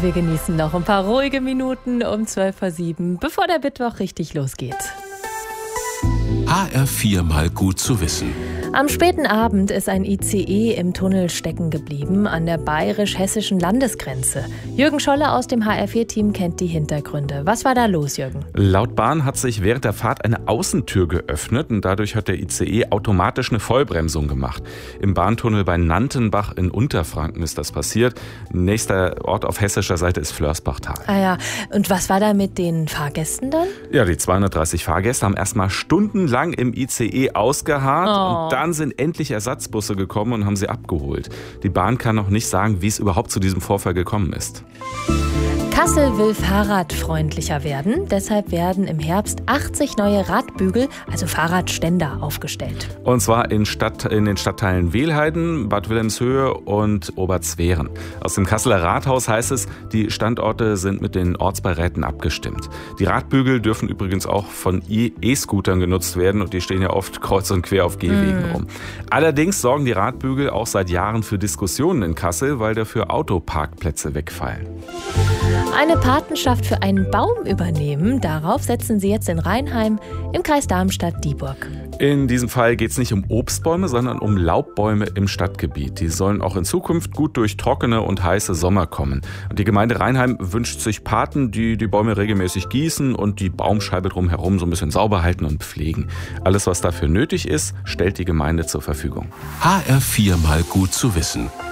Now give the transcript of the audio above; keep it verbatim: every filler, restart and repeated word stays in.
wir genießen noch ein paar ruhige Minuten um zwölf vor sieben, bevor der Mittwoch richtig losgeht. H R vier mal gut zu wissen. Am späten Abend ist ein I C E im Tunnel stecken geblieben an der bayerisch-hessischen Landesgrenze. Jürgen Scholle aus dem H R vier Team kennt die Hintergründe. Was war da los, Jürgen? Laut Bahn hat sich während der Fahrt eine Außentür geöffnet und dadurch hat der I C E automatisch eine Vollbremsung gemacht. Im Bahntunnel bei Nantenbach in Unterfranken ist das passiert. Nächster Ort auf hessischer Seite ist Flörsbachtal. Ah ja, und was war da mit den Fahrgästen dann? Ja, die zweihundertdreißig Fahrgäste haben erstmal stundenlang im I C E ausgeharrt Oh. und dann sind endlich Ersatzbusse gekommen und haben sie abgeholt. Die Bahn kann noch nicht sagen, wie es überhaupt zu diesem Vorfall gekommen ist. Kassel will fahrradfreundlicher werden. Deshalb werden im Herbst achtzig neue Radbügel, also Fahrradständer, aufgestellt. Und zwar in, Stadt, in den Stadtteilen Wehlheiden, Bad Wilhelmshöhe und Oberzweren. Aus dem Kasseler Rathaus heißt es, die Standorte sind mit den Ortsbeiräten abgestimmt. Die Radbügel dürfen übrigens auch von E-Scootern genutzt werden und die stehen ja oft kreuz und quer auf Gehwegen mm. rum. Allerdings sorgen die Radbügel auch seit Jahren für Diskussionen in Kassel, weil dafür Autoparkplätze wegfallen. Eine Patenschaft für einen Baum übernehmen, darauf setzen sie jetzt in Rheinheim im Kreis Darmstadt-Dieburg. In diesem Fall geht es nicht um Obstbäume, sondern um Laubbäume im Stadtgebiet. Die sollen auch in Zukunft gut durch trockene und heiße Sommer kommen. Und die Gemeinde Rheinheim wünscht sich Paten, die die Bäume regelmäßig gießen und die Baumscheibe drumherum so ein bisschen sauber halten und pflegen. Alles, was dafür nötig ist, stellt die Gemeinde zur Verfügung. H R vier mal gut zu wissen.